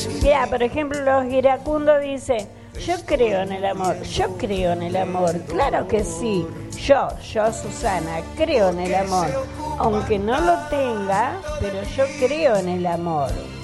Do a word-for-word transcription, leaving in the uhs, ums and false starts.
Mira, por ejemplo, los iracundos dicen, yo creo en el amor, yo creo en el amor, claro que sí, yo, yo Susana, creo en el amor, aunque no lo tenga, pero yo creo en el amor.